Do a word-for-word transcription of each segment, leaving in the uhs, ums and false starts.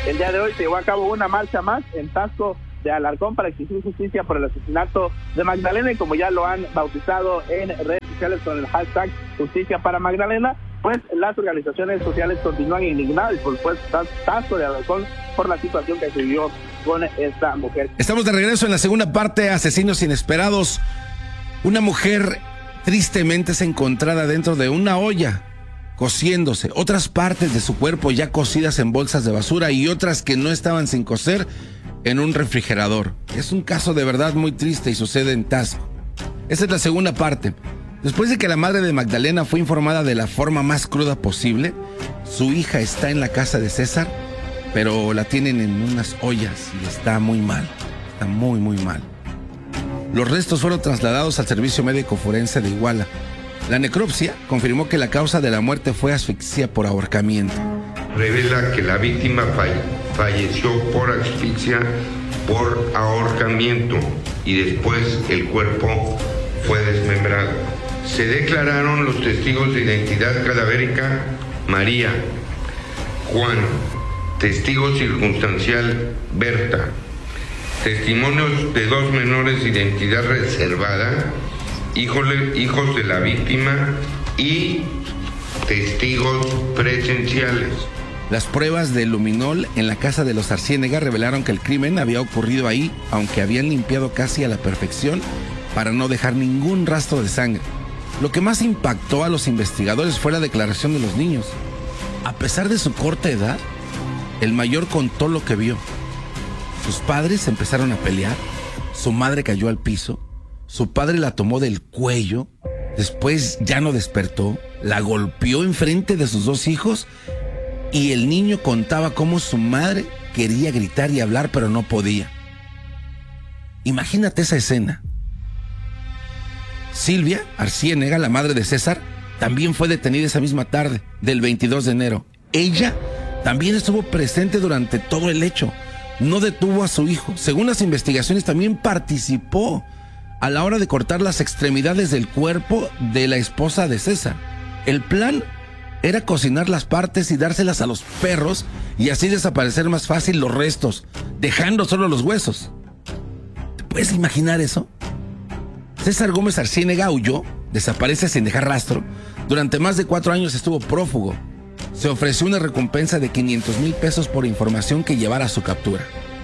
El día de hoy se llevó a cabo una marcha más en Taxco de Alarcón para exigir justicia por el asesinato de Magdalena, y como ya lo han bautizado en redes sociales con el hashtag Justicia para Magdalena, pues las organizaciones sociales continúan indignadas y por supuesto Taxco de Alarcón por la situación que se vivió con esta mujer. Estamos de regreso en la segunda parte, Asesinos Inesperados. Una mujer tristemente es encontrada dentro de una olla, cociéndose. Otras partes de su cuerpo ya cocidas en bolsas de basura y otras que no estaban sin cocer en un refrigerador. Es un caso de verdad muy triste y sucede en Taxco. Esa es la segunda parte. Después de que la madre de Magdalena fue informada de la forma más cruda posible, su hija está en la casa de César, pero la tienen en unas ollas y está muy mal. Está muy, muy mal. Los restos fueron trasladados al Servicio Médico Forense de Iguala. La necropsia confirmó que la causa de la muerte fue asfixia por ahorcamiento. Revela que la víctima falle, falleció por asfixia por ahorcamiento y después el cuerpo fue desmembrado. Se declararon los testigos de identidad cadavérica: María, Juan, testigo circunstancial Berta, testimonios de dos menores de identidad reservada, hijos de la víctima y testigos presenciales. Las pruebas de luminol en la casa de los Arciénega revelaron que el crimen había ocurrido ahí, aunque habían limpiado casi a la perfección para no dejar ningún rastro de sangre. Lo que más impactó a los investigadores fue la declaración de los niños. A pesar de su corta edad, el mayor contó lo que vio. Sus padres empezaron a pelear, su madre cayó al piso, su padre la tomó del cuello, después ya no despertó, la golpeó enfrente de sus dos hijos y el niño contaba cómo su madre quería gritar y hablar pero no podía. Imagínate esa escena. Silvia Arciénega, la madre de César, también fue detenida esa misma tarde del veintidós de enero. Ella también estuvo presente durante todo el hecho. No detuvo a su hijo. Según las investigaciones, también participó a la hora de cortar las extremidades del cuerpo de la esposa de César. El plan era cocinar las partes y dárselas a los perros y así desaparecer más fácil los restos, dejando solo los huesos. ¿Te puedes imaginar eso? César Gómez Arciénega huyó, desaparece sin dejar rastro. Durante más de cuatro años estuvo prófugo. Se ofreció una recompensa de quinientos mil pesos por información que llevara a su captura.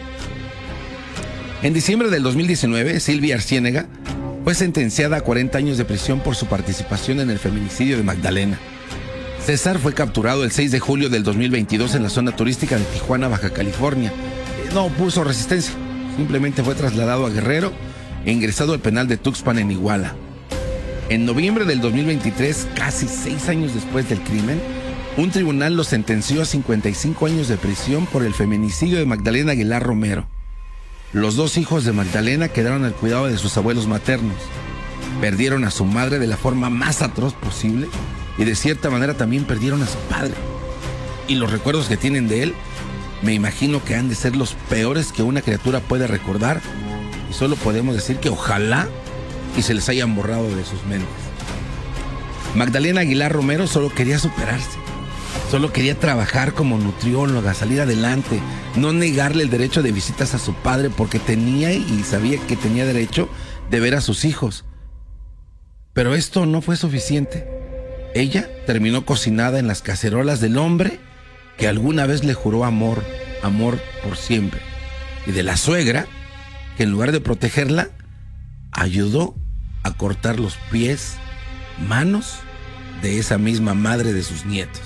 En diciembre del dos mil diecinueve, Silvia Arciénega fue sentenciada a cuarenta años de prisión por su participación en el feminicidio de Magdalena. César fue capturado el seis de julio del dos mil veintidós en la zona turística de Tijuana, Baja California. No puso resistencia, simplemente fue trasladado a Guerrero e ingresado al penal de Tuxpan en Iguala. En noviembre del dos mil veintitrés, casi seis años después del crimen, un tribunal lo sentenció a cincuenta y cinco años de prisión por el feminicidio de Magdalena Aguilar Romero. Los dos hijos de Magdalena quedaron al cuidado de sus abuelos maternos. Perdieron a su madre de la forma más atroz posible y de cierta manera también perdieron a su padre. Y los recuerdos que tienen de él, me imagino que han de ser los peores que una criatura puede recordar, y solo podemos decir que ojalá y se les hayan borrado de sus mentes. Magdalena Aguilar Romero solo quería superarse. Solo quería trabajar como nutrióloga, salir adelante, no negarle el derecho de visitas a su padre porque tenía y sabía que tenía derecho de ver a sus hijos. Pero esto no fue suficiente. Ella terminó cocinada en las cacerolas del hombre que alguna vez le juró amor, amor por siempre. Y de la suegra, que en lugar de protegerla, ayudó a cortar los pies, manos de esa misma madre de sus nietos.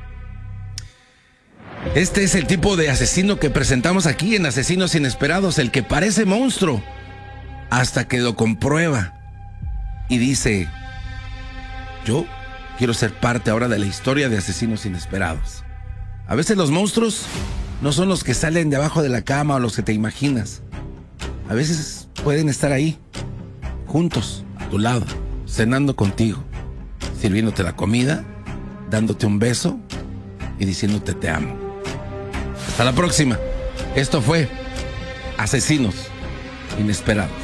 Este es el tipo de asesino que presentamos aquí en Asesinos Inesperados, el que parece monstruo hasta que lo comprueba y dice: yo quiero ser parte ahora de la historia de Asesinos Inesperados. A veces los monstruos no son los que salen de abajo de la cama o los que te imaginas. A veces pueden estar ahí, juntos, a tu lado, cenando contigo, sirviéndote la comida, dándote un beso y diciéndote te amo. Hasta la próxima. Esto fue Asesinos Inesperados.